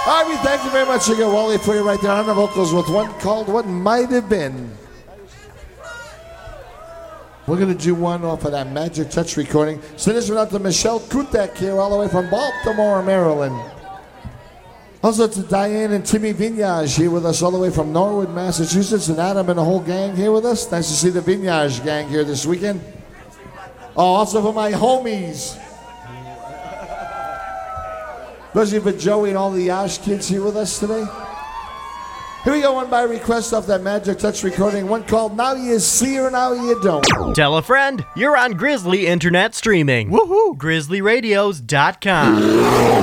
All right, we thank you very much. You got Wally for you right there on the vocals with one called What Might Have Been. We're going to do one off of that Magic Touch recording. Send this one out to Michelle Kutek here all the way from Baltimore, Maryland. Also to Diane and Timmy Vignage here with us all the way from Norwood, Massachusetts. And Adam and the whole gang here with us. Nice to see the Vignage gang here this weekend. Oh, also for my homies. Especially for Joey and all the Yash kids here with us today. Here we go, one by request off that Magic Touch recording. One called Now You See or Now You Don't. Tell a friend, you're on Grizzly Internet Streaming. Woohoo! GrizzlyRadios.com.